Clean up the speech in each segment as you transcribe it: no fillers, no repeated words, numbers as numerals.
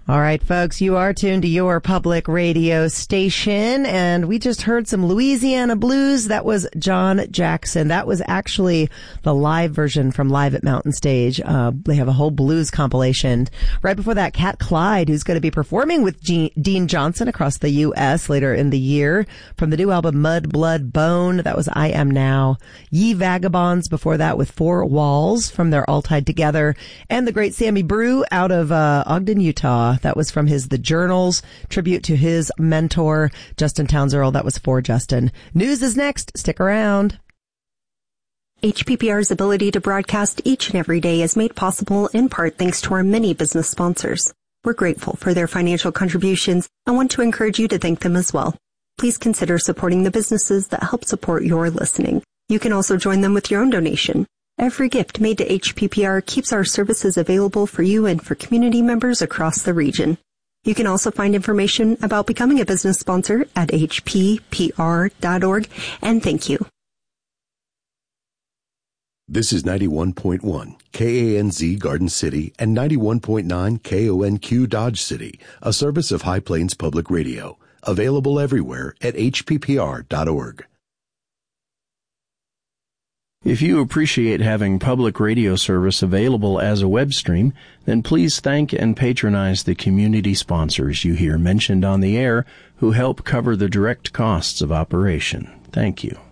All right, folks, you are tuned to your public radio station, and we just heard some Louisiana blues. That was John Jackson. That was actually the live version from Live at Mountain Stage. They have a whole blues compilation. Right before that, Cat Clyde, who's going to be performing with Dean Johnson across the U.S. later in the year. From the new album Mud, Blood, Bone, that was I Am Now. Ye Vagabonds before that with Four Walls from their All Tied Together. And the great Sammy Brew out of Ogden, Utah. That was from his The Journals, tribute to his mentor, Justin Townes Earle. That was for Justin. News is next. Stick around. HPPR's ability to broadcast each and every day is made possible in part thanks to our many business sponsors. We're grateful for their financial contributions and want to encourage you to thank them as well. Please consider supporting the businesses that help support your listening. You can also join them with your own donation. Every gift made to HPPR keeps our services available for you and for community members across the region. You can also find information about becoming a business sponsor at hppr.org, and thank you. This is 91.1 KANZ Garden City and 91.9 KONQ Dodge City, a service of High Plains Public Radio, available everywhere at hppr.org. If you appreciate having public radio service available as a web stream, then please thank and patronize the community sponsors you hear mentioned on the air who help cover the direct costs of operation. Thank you.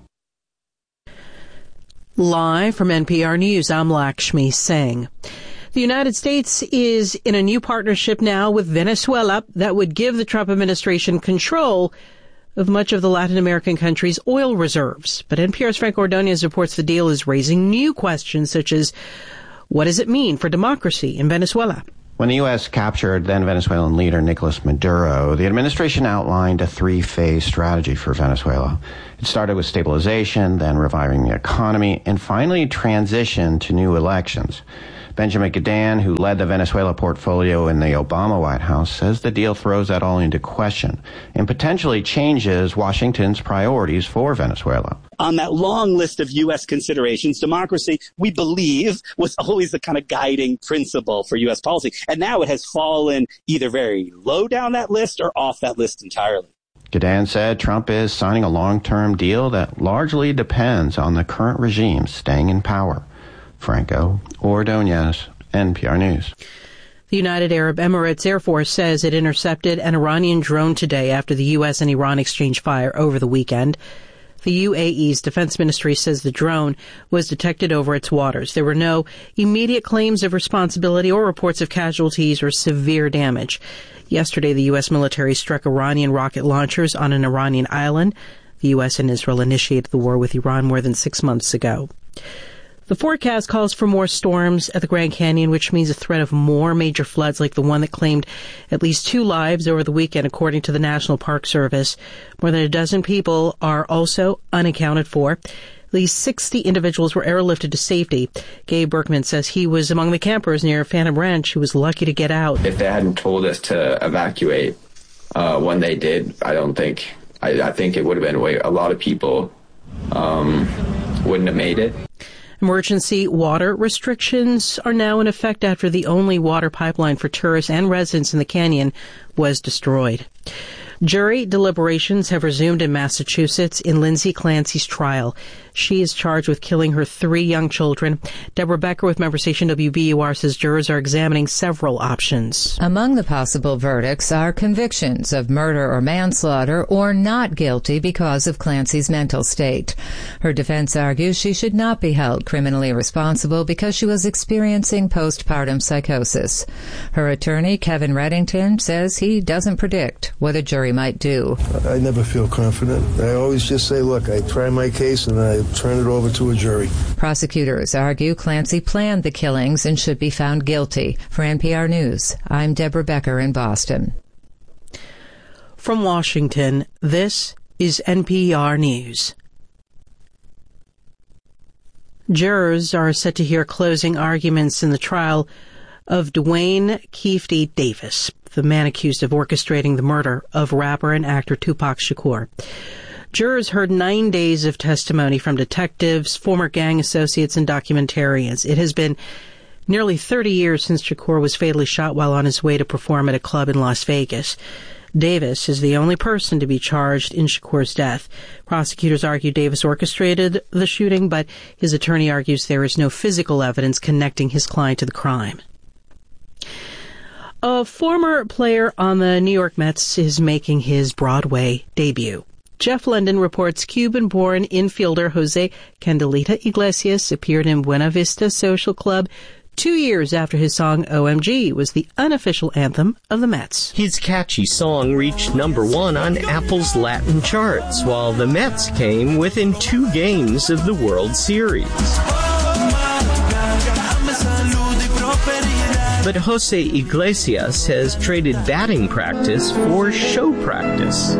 Live from NPR News, I'm Lakshmi Singh. The United States is in a new partnership now with Venezuela that would give the Trump administration control of much of the Latin American country's oil reserves. But NPR's Frank Ordonez reports the deal is raising new questions such as, what does it mean for democracy in Venezuela? When the U.S. captured then Venezuelan leader Nicolas Maduro, the administration outlined a three-phase strategy for Venezuela. It started with stabilization, then reviving the economy, and finally transition to new elections. Benjamin Gadan, who led the Venezuela portfolio in the Obama White House, says the deal throws that all into question and potentially changes Washington's priorities for Venezuela. On that long list of U.S. considerations, democracy, we believe, was always the kind of guiding principle for U.S. policy. And now it has fallen either very low down that list or off that list entirely. Gadan said Trump is signing a long-term deal that largely depends on the current regime staying in power. Franco Ordonez, NPR News. The United Arab Emirates Air Force says it intercepted an Iranian drone today after the U.S. and Iran exchanged fire over the weekend. The UAE's defense ministry says the drone was detected over its waters. There were no immediate claims of responsibility or reports of casualties or severe damage. Yesterday, the U.S. military struck Iranian rocket launchers on an Iranian island. The U.S. and Israel initiated the war with Iran more than 6 months ago. The forecast calls for more storms at the Grand Canyon, which means a threat of more major floods like the one that claimed at least 2 lives over the weekend, according to the National Park Service. More than a dozen people are also unaccounted for. At least 60 individuals were airlifted to safety. Gabe Berkman says he was among the campers near Phantom Ranch who was lucky to get out. If they hadn't told us to evacuate when they did, I think it would have been a lot of people wouldn't have made it. Emergency water restrictions are now in effect after the only water pipeline for tourists and residents in the canyon was destroyed. Jury deliberations have resumed in Massachusetts in Lindsay Clancy's trial. She is charged with killing her 3 young children. Deborah Becker with member station WBUR says jurors are examining several options. Among the possible verdicts are convictions of murder or manslaughter or not guilty because of Clancy's mental state. Her defense argues she should not be held criminally responsible because she was experiencing postpartum psychosis. Her attorney, Kevin Reddington, says he doesn't predict what a jury might do. I never feel confident. I always just say, look, I try my case and I turn it over to a jury. Prosecutors argue Clancy planned the killings and should be found guilty. For NPR News, I'm Deborah Becker in Boston. From Washington, this is NPR News. Jurors are set to hear closing arguments in the trial of Dwayne Keeffe Davis, the man accused of orchestrating the murder of rapper and actor Tupac Shakur. Jurors heard 9 days of testimony from detectives, former gang associates, and documentarians. It has been Nearly 30 years since Shakur was fatally shot while on his way to perform at a club in Las Vegas. Davis is the only person to be charged in Shakur's death. Prosecutors argue Davis orchestrated the shooting, but his attorney argues there is no physical evidence connecting his client to the crime. A former player on the New York Mets is making his Broadway debut. Jeff London reports Cuban-born infielder Jose Candelita Iglesias appeared in Buena Vista Social Club 2 years after his song OMG was the unofficial anthem of the Mets. His catchy song reached #1 on Apple's Latin charts, while the Mets came within 2 games of the World Series. But Jose Iglesias has traded batting practice for show practice.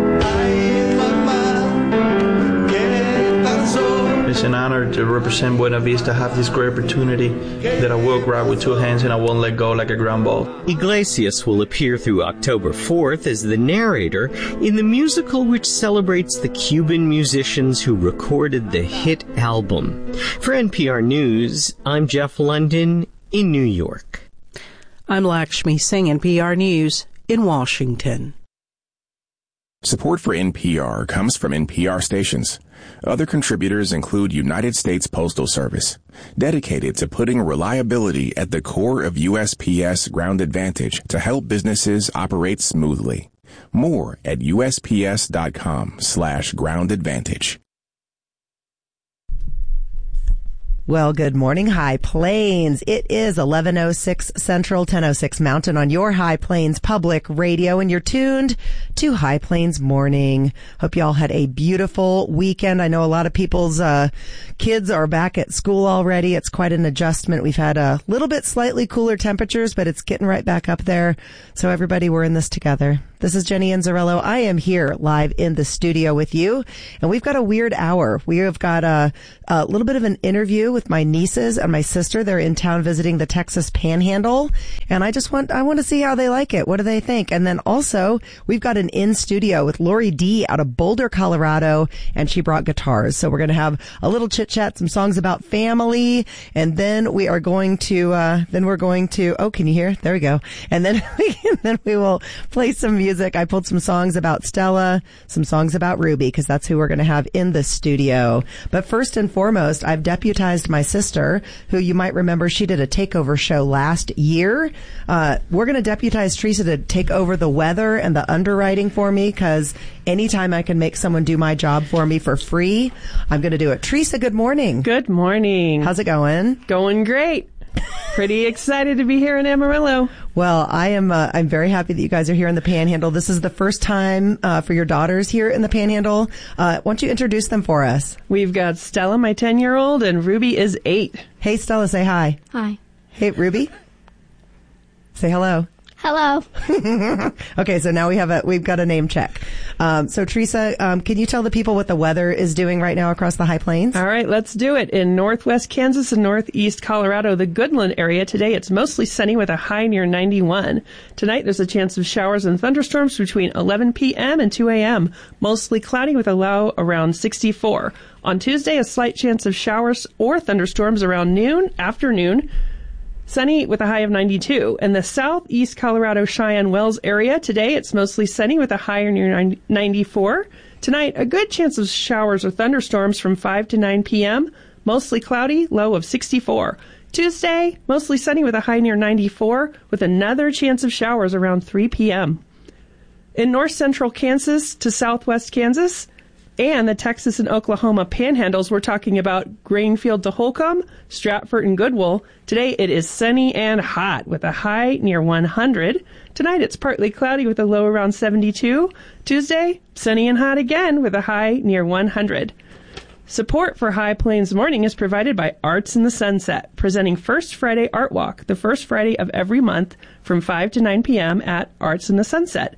It's an honor to represent Buena Vista, have this great opportunity that I will grab with 2 hands and I won't let go like a ground ball. Iglesias will appear through October 4th as the narrator in the musical which celebrates the Cuban musicians who recorded the hit album. For NPR News, I'm Jeff London in New York. I'm Lakshmi Singh, NPR News in Washington. Support for NPR comes from NPR stations. Other contributors include United States Postal Service, dedicated to putting reliability at the core of USPS Ground Advantage to help businesses operate smoothly. More at USPS.com/Ground Advantage. Well, good morning, High Plains. It is 11:06 Central, 10:06 Mountain on your High Plains Public Radio, and you're tuned to High Plains Morning. Hope y'all had a beautiful weekend. I know a lot of people's kids are back at school already. It's quite an adjustment. We've had a little bit slightly cooler temperatures, but it's getting right back up there. So everybody, we're in this together. This is Jenny Inzarello. I am here live in the studio with you, and we've got a weird hour. We have got a little bit of an interview with my nieces and my sister. They're in town visiting the Texas Panhandle, and I want to see how they like it. What do they think? And then also, we've got an in studio with Lori D out of Boulder, Colorado, and she brought guitars. So we're going to have a little chit chat, some songs about family, and then we are going to, oh, can you hear? There we go. And then we will play some music. I pulled some songs about Stella, some songs about Ruby, because that's who we're going to have in the studio. But first and foremost, I've deputized my sister, who you might remember, she did a takeover show last year. We're going to deputize Teresa to take over the weather and the underwriting for me, because anytime I can make someone do my job for me for free, I'm going to do it. Teresa, good morning. Good morning. How's it going? Going great. Pretty excited to be here in Amarillo. Well, I'm very happy that you guys are here in the Panhandle. This is the first time for your daughters here in the Panhandle. Why don't you introduce them for us? We've got Stella, my 10-year-old, and Ruby is 8. Hey, Stella, say hi. Hi. Hey, Ruby. Say hello. Hello. Okay, so now we've got a name check. So Teresa, can you tell the people what the weather is doing right now across the High Plains? All right, let's do it. In northwest Kansas and northeast Colorado, the Goodland area, today it's mostly sunny with a high near 91. Tonight there's a chance of showers and thunderstorms between 11 p.m. and 2 a.m., mostly cloudy with a low around 64. On Tuesday, a slight chance of showers or thunderstorms around afternoon. Sunny with a high of 92. In the southeast Colorado Cheyenne-Wells area, today it's mostly sunny with a high near 94. Tonight, a good chance of showers or thunderstorms from 5 to 9 p.m., mostly cloudy, low of 64. Tuesday, mostly sunny with a high near 94, with another chance of showers around 3 p.m. In north central Kansas to southwest Kansas, and the Texas and Oklahoma panhandles, we're talking about Greenfield to Holcomb, Stratford and Goodwill. Today it is sunny and hot with a high near 100. Tonight it's partly cloudy with a low around 72. Tuesday, sunny and hot again with a high near 100. Support for High Plains Morning is provided by Arts in the Sunset, presenting First Friday Art Walk, the first Friday of every month from 5 to 9 p.m. at Arts in the Sunset,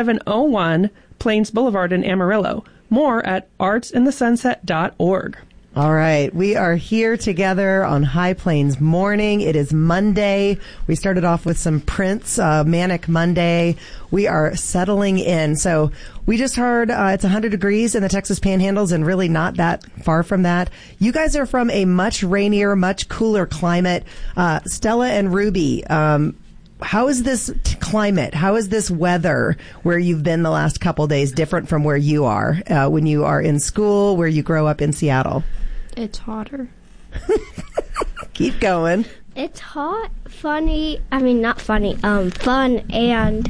3701 Plains Boulevard in Amarillo. More at artsinthesunset.org. All right. We are here together on High Plains Morning. It is Monday. We started off with some Prince, Manic Monday. We are settling in. So we just heard it's 100 degrees in the Texas Panhandles and really not that far from that. You guys are from a much rainier, much cooler climate. Stella and Ruby, how is this climate? How is this weather where you've been the last couple days different from where you are when you are in school, where you grow up in Seattle? It's hotter. Keep going. It's hot, funny. I mean, not funny. Fun and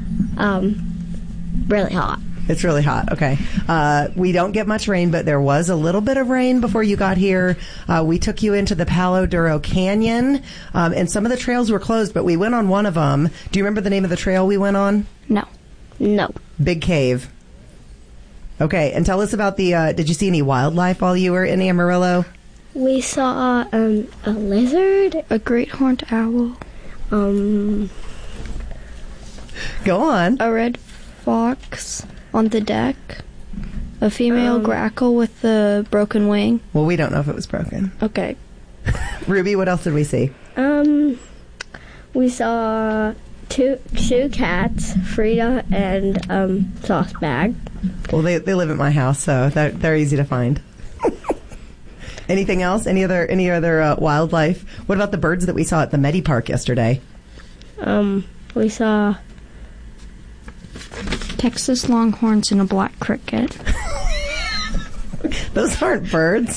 really hot. It's really hot. Okay. We don't get much rain, but there was a little bit of rain before you got here. We took you into the Palo Duro Canyon, and some of the trails were closed, but we went on one of them. Do you remember the name of the trail we went on? No. Big Cave. Okay, and tell us about the, did you see any wildlife while you were in Amarillo? We saw a lizard, a great horned owl, Go on. a red fox on the deck, a female grackle with the broken wing. Well, we don't know if it was broken. Okay. Ruby, what else did we see? We saw two cats, Frida and Sauce Bag. Well, they live at my house, so they're easy to find. Anything else? Any other wildlife? What about the birds that we saw at the Medi Park yesterday? We saw Texas longhorns and a black cricket. Those aren't birds.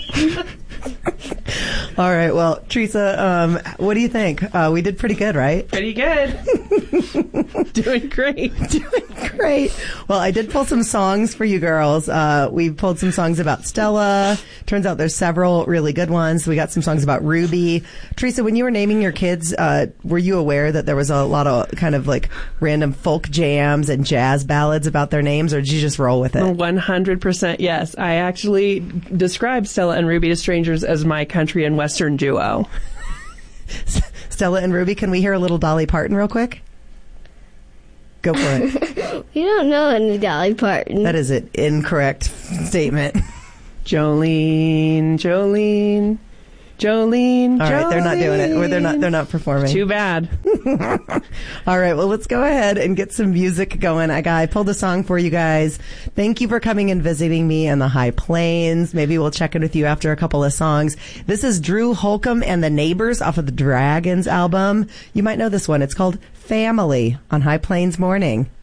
All right. Well, Teresa, what do you think? We did pretty good, right? Pretty good. Doing great. Well, I did pull some songs for you girls. We pulled some songs about Stella. Turns out there's several really good ones. We got some songs about Ruby. Teresa, when you were naming your kids, were you aware that there was a lot of kind of like random folk jams and jazz ballads about their names, or did you just roll with it? 100% yes. I actually described Stella and Ruby to strangers as my country and western duo. Stella and Ruby, can we hear a little Dolly Parton real quick? Go for it. You don't know any Dolly Parton. That is an incorrect statement. Jolene. All right, they're not doing it. Or they're not performing. Too bad. All right, well, let's go ahead and get some music going. I pulled a song for you guys. Thank you for coming and visiting me in the High Plains. Maybe we'll check in with you after a couple of songs. This is Drew Holcomb and the Neighbors off of the Dragons album. You might know this one. It's called Family on High Plains Morning.